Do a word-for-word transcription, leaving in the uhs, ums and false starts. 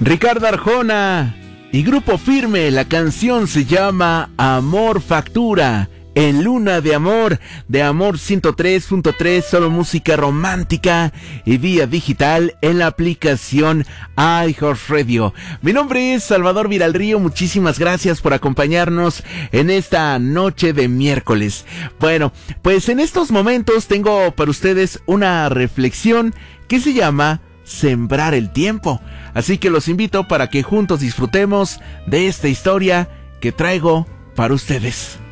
Ricardo Arjona y Grupo Firme. La canción se llama Amor Factura. En Luna de Amor, de Amor ciento tres punto tres, solo música romántica y vía digital en la aplicación iHeartRadio. Mi nombre es Salvador Viralrío, muchísimas gracias por acompañarnos en esta noche de miércoles. Bueno, pues en estos momentos tengo para ustedes una reflexión que se llama Sembrar el Tiempo. Así que los invito para que juntos disfrutemos de esta historia que traigo para ustedes.